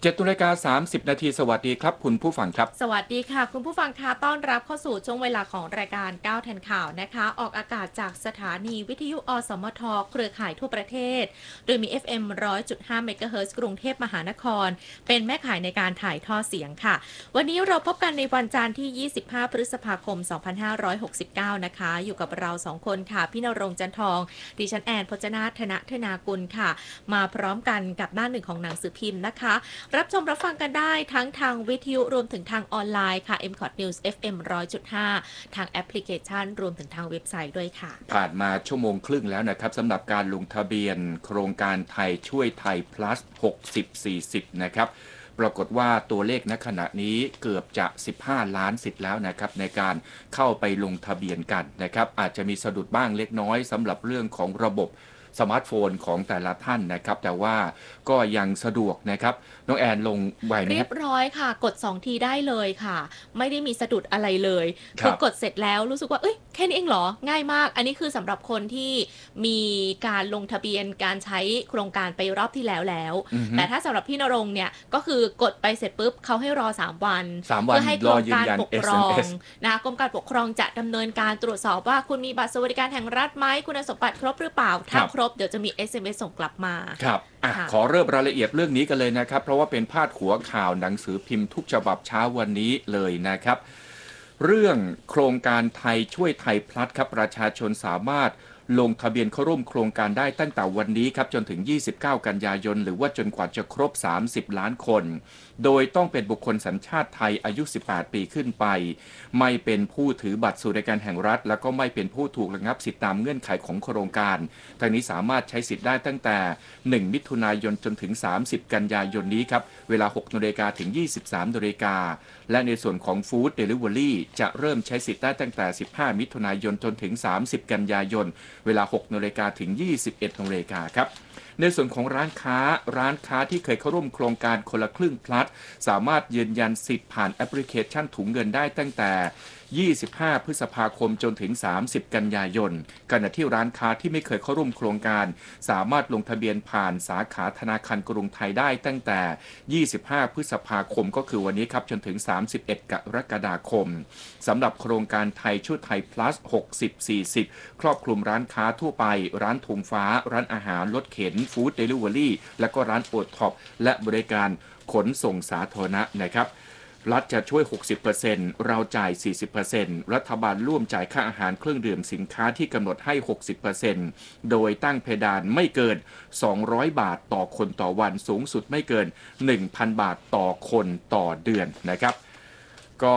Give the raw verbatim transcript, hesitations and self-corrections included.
เจ็ดนาฬิกาสามสิบนาทีสวัสดีครับคุณผู้ฟังครับสวัสดีค่ะคุณผู้ฟังคะต้อนรับเข้าสู่ช่วงเวลาของรายการก้าวทันข่าวนะคะออกอากาศจากสถานีวิทยุอสมทเครือข่ายทั่วประเทศโดยมี เอฟ เอ็ม หนึ่งร้อยจุดห้า เมกะเฮิรตซ์กรุงเทพมหานครเป็นแม่ข่ายในการถ่ายทอดเสียงค่ะวันนี้เราพบกันในวันจันทร์ที่ยี่สิบห้าพฤษภาคมสองพันห้าร้อยหกสิบเก้านะคะอยู่กับเราสองคนค่ะพี่ณรงค์จันทองดิฉันแอนพจนาถธนธนากุลค่ะมาพร้อมกันกับหน้าหนึ่งของหนังสือพิมพ์นะคะรับชมรับฟังกันได้ทั้งทางวิทยุรวมถึงทางออนไลน์ค่ะ เอ็ม คอ ที News เอฟ เอ็ม หนึ่งร้อยจุดห้า ทางแอปพลิเคชันรวมถึงทางเว็บไซต์ด้วยค่ะผ่านมาชั่วโมงครึ่งแล้วนะครับสำหรับการลงทะเบียนโครงการไทยช่วยไทย plus หกสิบ สี่สิบนะครับปรากฏว่าตัวเลขณขณะนี้เกือบจะสิบห้าล้านสิทธิ์แล้วนะครับในการเข้าไปลงทะเบียนกันนะครับอาจจะมีสะดุดบ้างเล็กน้อยสำหรับเรื่องของระบบสมาร์ทโฟนของแต่ละท่านนะครับแต่ว่าก็ยังสะดวกนะครับน้องแอนลงไหวไหมเรีครับยบร้อยค่ะกดสองทีได้เลยค่ะไม่ได้มีสะดุดอะไรเลยคคืรับอกดเสร็จแล้วรู้สึกว่าเอ้ยแค่นี้เองเหรอง่ายมากอันนี้คือสำหรับคนที่มีการลงทะเบียนการใช้โครงการไปรอบที่แล้วแล้วอือฮึแต่ถ้าสำหรับพี่ณรงค์เนี่ยก็คือกดไปเสร็จปุ๊บเขาให้รอสามวันสามวันเพื่อให้กรมการรอยืนยันปกครองเอส เอ็ม เอสนะกรมการปกครองจะดำเนินการตรวจสอบว่าคุณมีบัตรสวัสดิการแห่งรัฐไหมคุณสมบัติครบหรือเปล่าถ้าครบเดี๋ยวจะมี เอส เอ็ม เอส ส่งกลับมาครับอ่ะค่ะขอเริ่มรายละเอียดเรื่องนี้กันเลยนะครับเพราะว่าเป็นพาดหัวข่าวหนังสือพิมพ์ทุกฉบับเช้าวันนี้เลยนะครับเรื่องโครงการไทยช่วยไทยพลัดครับประชาชนสามารถลงทะเบียนเข้าร่วมโครงการได้ตั้งแต่วันนี้ครับจนถึงยี่สิบเก้ากันยายนหรือว่าจนกว่าจะครบสามสิบล้านคนโดยต้องเป็นบุคคลสัญชาติไทยอายุสิบแปดปีขึ้นไปไม่เป็นผู้ถือบัตรสวัสดิการแห่งรัฐแล้วก็ไม่เป็นผู้ถูกระงับสิทธิตามเงื่อนไขของโครงการทางนี้สามารถใช้สิทธิ์ได้ตั้งแต่หนึ่งมิถุนายนจนถึงสามสิบกันยายนนี้ครับเวลาหกนาฬิกาถึงยี่สิบสามนาฬิกาและในส่วนของฟู้ดเดลิเวอรี่จะเริ่มใช้สิทธิ์ได้ตั้งแต่สิบห้ามิถุนายนจนถึงสามสิบกันยายนเวลาหกนาฬิกาถึงยี่สิบเอ็ดนาฬิกาครับในส่วนของร้านค้าร้านค้าที่เคยเข้าร่วมโครงการคนละครึ่งพลัสสามารถยืนยันสิทธิ์ผ่านแอปพลิเคชันถุงเงินได้ตั้งแต่ยี่สิบห้าพฤษภาคมจนถึงสามสิบกันยายนขณะที่ร้านค้าที่ไม่เคยเข้าร่วมโครงการสามารถลงทะเบียนผ่านสาขาธนาคารกรุงไทยได้ตั้งแต่ยี่สิบห้าพฤษภาคมก็คือวันนี้ครับจนถึงสามสิบเอ็ดกรกฎาคมสำหรับโครงการไทยช่วยไทย plus หกสิบ สี่สิบครอบคลุมร้านค้าทั่วไปร้านธงฟ้าร้านอาหารรถเข็นฟู้ดเดลิเวอรี่และก็ร้านโอท็อปและบริการขนส่งสาธารณะนะครับรัฐจะช่วย หกสิบเปอร์เซ็นต์ เราจ่าย สี่สิบเปอร์เซ็นต์ รัฐบาลร่วมจ่ายค่าอาหารเครื่องดื่มสินค้าที่กำหนดให้ หกสิบเปอร์เซ็นต์ โดยตั้งเพดานไม่เกิน สองร้อยบาทต่อคนต่อวันสูงสุดไม่เกิน หนึ่งพัน บาทต่อคนต่อเดือนนะครับ